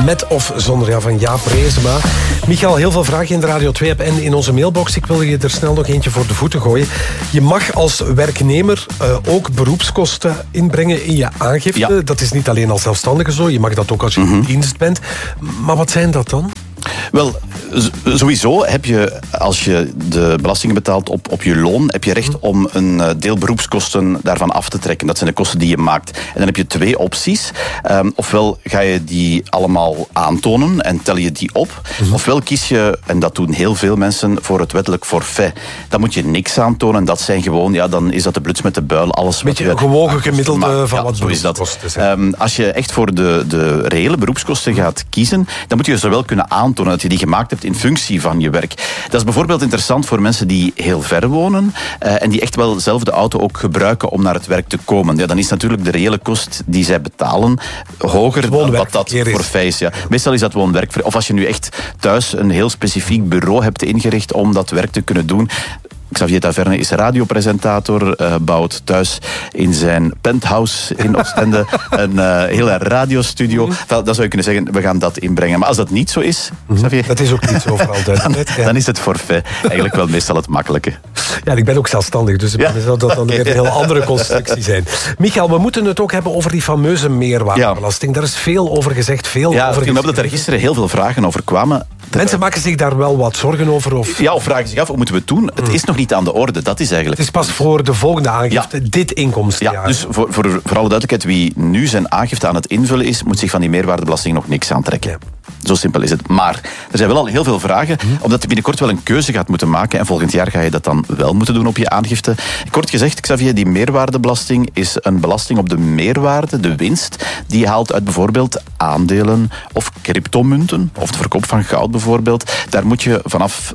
Met of zonder van Jaap Reesema. Michael, heel veel vragen in de Radio 2-app en in onze mailbox. Ik wil je er snel nog eentje voor de voeten gooien. Je mag als werknemer ook beroepskosten inbrengen in je aangifte. Ja. Dat is niet alleen als zelfstandige zo. Je mag dat ook als je in dienst bent. Maar wat zijn dat dan? Wel, sowieso heb je, als je de belastingen betaalt op je loon, heb je recht om een deel beroepskosten daarvan af te trekken. Dat zijn de kosten die je maakt. En dan heb je twee opties. Ofwel ga je die allemaal aantonen en tel je die op. Ofwel kies je, en dat doen heel veel mensen, voor het wettelijk forfait. Dan moet je niks aantonen. Dat zijn gewoon, dan is dat de bluts met de buil. Alles beetje een gewogen gemiddelde van wat beroepskosten zijn. Als je echt voor de reële beroepskosten gaat kiezen, dan moet je zowel kunnen aantonen dat je die gemaakt hebt in functie van je werk. Dat is bijvoorbeeld interessant voor mensen die heel ver wonen en die echt wel zelf de auto ook gebruiken om naar het werk te komen. Ja, dan is natuurlijk de reële kost die zij betalen hoger dan wat dat forfait is. Ja. Meestal is dat woon-werkverkeer. Of als je nu echt thuis een heel specifiek bureau hebt ingericht om dat werk te kunnen doen. Xavier Taverne is radiopresentator, bouwt thuis in zijn penthouse in Oostende een hele radiostudio. Dan zou je kunnen zeggen, we gaan dat inbrengen. Maar als dat niet zo is, Xavier... Dat is ook niet zo voor altijd. Dan is het forfait eigenlijk wel meestal het makkelijke. Ja, ik ben ook zelfstandig, dus zou dat dan weer een heel andere constructie zijn. Michael, we moeten het ook hebben over die fameuze meerwaardebelasting. Daar is veel over gezegd, veel over gezegd. Ik heb dat er gisteren heel veel vragen over kwamen. Mensen maken zich daar wel wat zorgen over? Of vragen zich af, hoe moeten we het doen? Het is nog niet aan de orde, dat is eigenlijk... Het is pas voor de volgende aangifte, dit inkomstenjaar. Ja, dus voor alle duidelijkheid, wie nu zijn aangifte aan het invullen is, moet zich van die meerwaardebelasting nog niks aantrekken. Ja. Zo simpel is het. Maar er zijn wel al heel veel vragen, omdat je binnenkort wel een keuze gaat moeten maken en volgend jaar ga je dat dan wel moeten doen op je aangifte. Kort gezegd, Xavier, die meerwaardebelasting is een belasting op de meerwaarde, de winst, die je haalt uit bijvoorbeeld aandelen of cryptomunten, of de verkoop van goud bijvoorbeeld. Daar moet je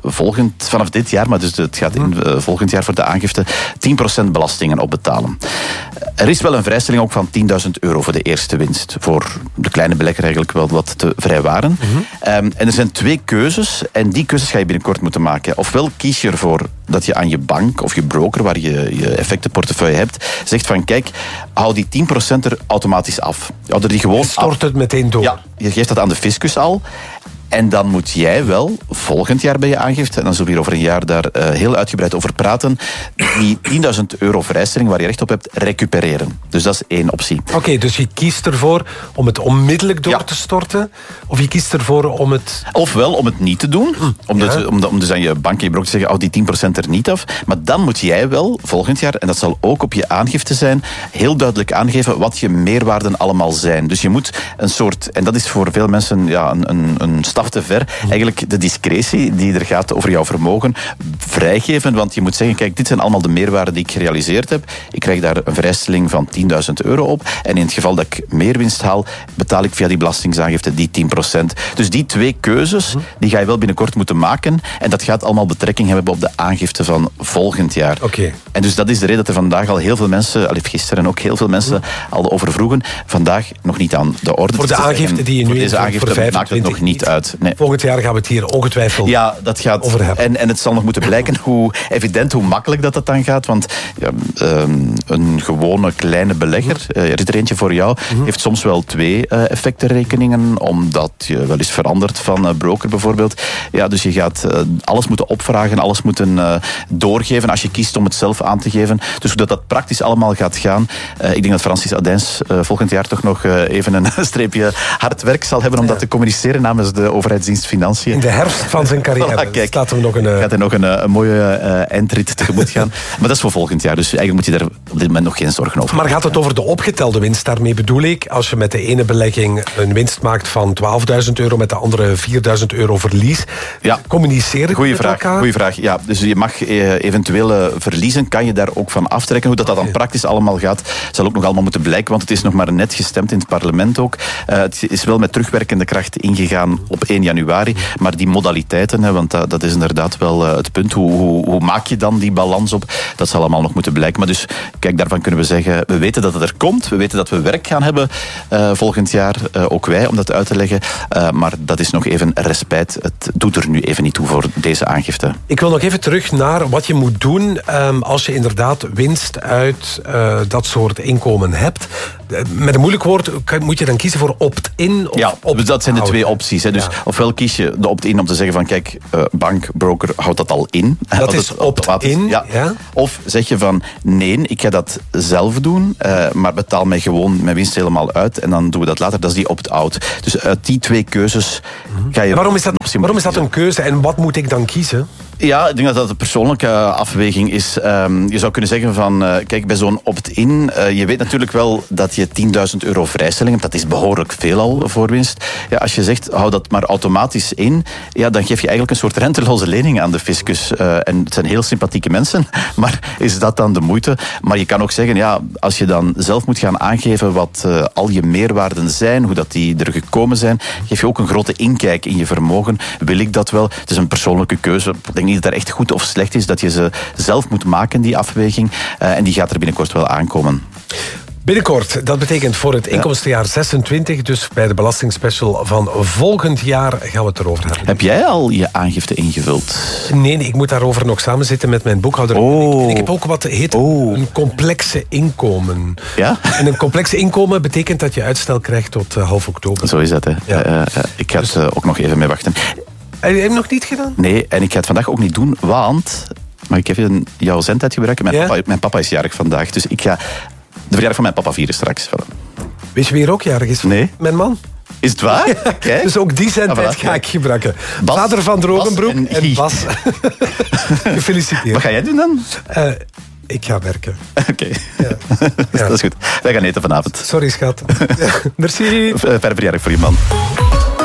vanaf dit jaar, maar dus het gaat in volgend jaar voor de aangifte, 10% belastingen op betalen. Er is wel een vrijstelling ook van €10.000 voor de eerste winst. Voor de kleine belegger eigenlijk wel wat te vrijwaren. En er zijn twee keuzes en die keuzes ga je binnenkort moeten maken. Ofwel kies je ervoor dat je aan je bank of je broker, waar je effectenportefeuille hebt, zegt van kijk, hou die 10% er automatisch af. Hou er die gewoon af. Stort het meteen door. Ja, je geeft dat aan de fiscus al. En dan moet jij wel, volgend jaar bij je aangifte, en dan zullen we hier over een jaar daar heel uitgebreid over praten, die €10.000 vrijstelling waar je recht op hebt, recupereren. Dus dat is één optie. Oké, dus je kiest ervoor om het onmiddellijk door te storten? Of je kiest ervoor om het... Ofwel om het niet te doen, om dus aan je bank en je broker te zeggen, hou die 10% er niet af. Maar dan moet jij wel, volgend jaar, en dat zal ook op je aangifte zijn, heel duidelijk aangeven wat je meerwaarden allemaal zijn. Dus je moet een soort, en dat is voor veel mensen een stap te ver, eigenlijk de discretie die er gaat over jouw vermogen vrijgeven, want je moet zeggen, kijk, dit zijn allemaal de meerwaarden die ik gerealiseerd heb. Ik krijg daar een vrijstelling van €10.000 op en in het geval dat ik meer winst haal, betaal ik via die belastingsaangifte die 10%. Dus die twee keuzes, die ga je wel binnenkort moeten maken en dat gaat allemaal betrekking hebben op de aangifte van volgend jaar. Okay. En dus dat is de reden dat er vandaag al heel veel mensen, gisteren ook heel veel mensen al over vroegen, vandaag nog niet aan de orde. Voor de aangifte die je nu deze aangifte maakt het nog niet uit. Nee. Volgend jaar gaan we het hier ongetwijfeld dat gaat over hebben. En het zal nog moeten blijken hoe makkelijk dat dan gaat. Want een gewone kleine belegger, er is er eentje voor jou, heeft soms wel twee effectenrekeningen, omdat je wel eens verandert van broker bijvoorbeeld. Ja, dus je gaat alles moeten opvragen, alles moeten doorgeven als je kiest om het zelf aan te geven. Dus hoe dat praktisch allemaal gaat gaan. Ik denk dat Francis Adijns volgend jaar toch nog even een streepje hard werk zal hebben om dat te communiceren namens de overheidsdienst Financiën. In de herfst van zijn carrière. Kijk, gaat hij nog een mooie eindrit tegemoet gaan. Maar dat is voor volgend jaar, dus eigenlijk moet je daar op dit moment nog geen zorgen over. Maar gaat het over de opgetelde winst? Daarmee bedoel ik, als je met de ene belegging een winst maakt van €12.000, met de andere €4.000 verlies. Ja. Communiceer je met elkaar? Goeie vraag. Ja, dus je mag eventuele verliezen, kan je daar ook van aftrekken. Hoe dat dan praktisch allemaal gaat, zal ook nog allemaal moeten blijken, want het is nog maar net gestemd in het parlement ook. Het is wel met terugwerkende kracht ingegaan op 1 januari, maar die modaliteiten, want dat is inderdaad wel het punt. Hoe maak je dan die balans op? Dat zal allemaal nog moeten blijken. Maar dus, kijk, daarvan kunnen we zeggen, we weten dat het er komt, we weten dat we werk gaan hebben volgend jaar, ook wij, om dat uit te leggen. Maar dat is nog even respijt. Het doet er nu even niet toe voor deze aangifte. Ik wil nog even terug naar wat je moet doen als je inderdaad winst uit dat soort inkomen hebt. met een moeilijk woord moet je dan kiezen voor opt-in of opt-out. Dat zijn de twee opties. Hè. Dus ofwel kies je de opt-in om te zeggen van kijk, bank, broker, houdt dat al in. Dat is opt-in. Ja. Of zeg je van nee, ik ga dat zelf doen, maar betaal mij gewoon mijn winst helemaal uit en dan doen we dat later. Dat is die opt-out. Dus uit die twee keuzes ga je... Waarom is dat een keuze en wat moet ik dan kiezen? Ja, ik denk dat dat een persoonlijke afweging is. Je zou kunnen zeggen van, kijk, bij zo'n opt-in, je weet natuurlijk wel dat je €10.000 vrijstelling hebt. Dat is behoorlijk veel al voor winst. Ja, als je zegt, hou dat maar automatisch in, ja, dan geef je eigenlijk een soort renteloze lening aan de fiscus. En het zijn heel sympathieke mensen, maar is dat dan de moeite? Maar je kan ook zeggen, ja, als je dan zelf moet gaan aangeven wat al je meerwaarden zijn, hoe dat die er gekomen zijn, geef je ook een grote inkijk in je vermogen. Wil ik dat wel? Het is een persoonlijke keuze. Ik denk niet dat het echt goed of slecht is, dat je ze zelf moet maken, die afweging. En die gaat er binnenkort wel aankomen. Binnenkort, dat betekent voor het inkomstenjaar 26, dus bij de belastingspecial van volgend jaar gaan we het erover hebben. Heb jij al je aangifte ingevuld? Nee, ik moet daarover nog samen zitten met mijn boekhouder. Oh. Ik heb ook wat heet een complexe inkomen. Ja? En een complexe inkomen betekent dat je uitstel krijgt tot half oktober. Zo is dat, hè. Ja. Ik ga er ook nog even mee wachten. Heb je hem nog niet gedaan? Nee, en ik ga het vandaag ook niet doen, want... Mag ik even jouw zendtijd gebruiken? Mijn papa is jarig vandaag, dus ik ga de verjaardag van mijn papa vieren straks. Weet je wie er ook jarig is? Nee. Mijn man. Is het waar? Kijk. Dus ook die zendtijd ga ik gebruiken. Vader van Drogenbroek en Bas. Gefeliciteerd. Wat ga jij doen dan? Ik ga werken. Oké. Dat is goed. Wij gaan eten vanavond. Sorry, schat. Merci. Verder verjaardag voor je man.